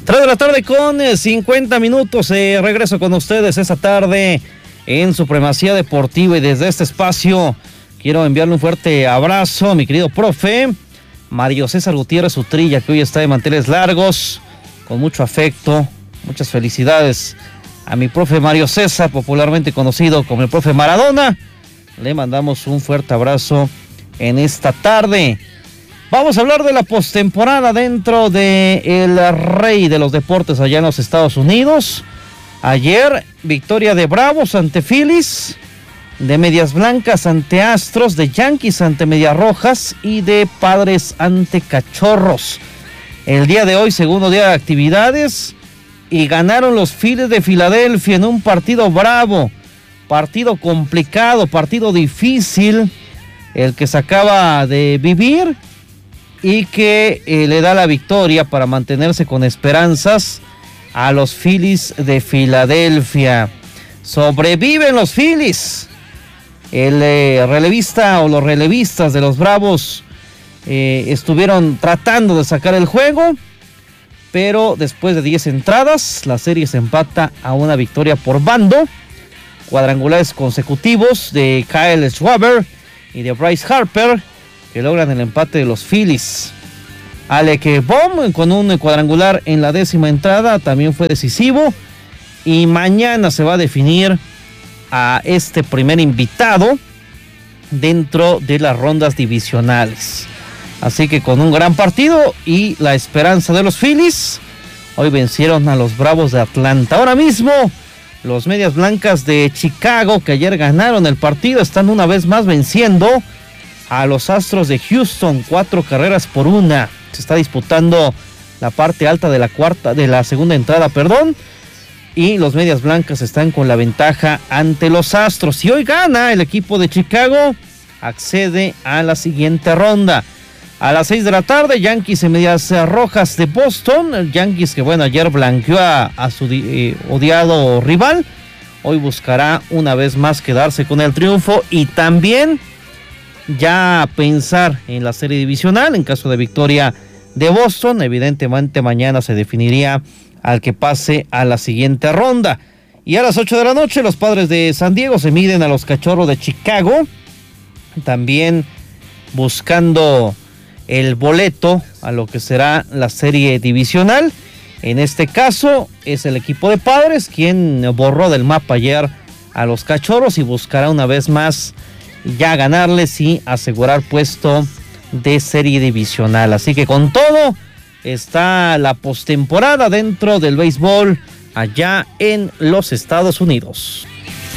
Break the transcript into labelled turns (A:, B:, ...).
A: 3 de la tarde con 50 minutos. Regreso con ustedes esta tarde en Supremacía Deportiva, y desde este espacio quiero enviarle un fuerte abrazo a mi querido profe Mario César Gutiérrez Utrilla, que hoy está de manteles largos. Con mucho afecto, muchas felicidades a mi profe Mario César, popularmente conocido como el profe Maradona. Le mandamos un fuerte abrazo en esta tarde. Vamos a hablar de la postemporada dentro de el rey de los deportes allá en los Estados Unidos. Ayer, victoria de Bravos ante Phillies, de Medias Blancas ante Astros, de Yankees ante Medias Rojas y de Padres ante Cachorros. El día de hoy, segundo día de actividades, y ganaron los Phillies de Filadelfia en un partido bravo, partido complicado, partido difícil, el que se acaba de vivir, y que le da la victoria para mantenerse con esperanzas a los Phillies de Filadelfia. Sobreviven los Phillies. El relevista o los relevistas de los Bravos estuvieron tratando de sacar el juego, pero después de 10 entradas, la serie se empata a una victoria por bando. Cuadrangulares consecutivos de Kyle Schwarber y de Bryce Harper, que logran el empate de los Phillies. Alec Bohm con un cuadrangular en la 10ª entrada también fue decisivo, y mañana se va a definir a este primer invitado dentro de las rondas divisionales. Así que con un gran partido y la esperanza de los Phillies, hoy vencieron a los Bravos de Atlanta. Ahora mismo los Medias Blancas de Chicago, que ayer ganaron el partido, están una vez más venciendo a los Astros de Houston, 4-1. Se está disputando la parte alta de la segunda entrada, y los Medias Blancas están con la ventaja ante los Astros. Si hoy gana el equipo de Chicago, accede a la siguiente ronda. A las 6 de la tarde, Yankees y Medias Rojas de Boston. Yankees que ayer blanqueó a su odiado rival. Hoy buscará una vez más quedarse con el triunfo y también ya pensar en la serie divisional. En caso de victoria de Boston, evidentemente mañana se definiría al que pase a la siguiente ronda. Y a las 8 de la noche, los Padres de San Diego se miden a los Cachorros de Chicago, también buscando el boleto a lo que será la serie divisional. En este caso es el equipo de Padres quien borró del mapa ayer a los Cachorros y buscará una vez más ya ganarles y asegurar puesto de serie divisional. Así que con todo está la postemporada dentro del béisbol allá en los Estados Unidos.